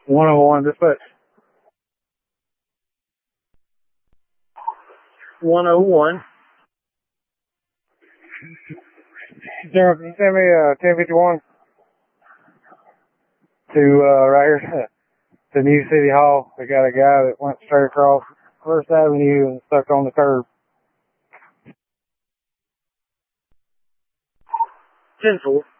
101, dispatch. 101. Darren, can you send me 1051 to right here to New City Hall? We got a guy that went straight across First Avenue and stuck on the curb. 10-4.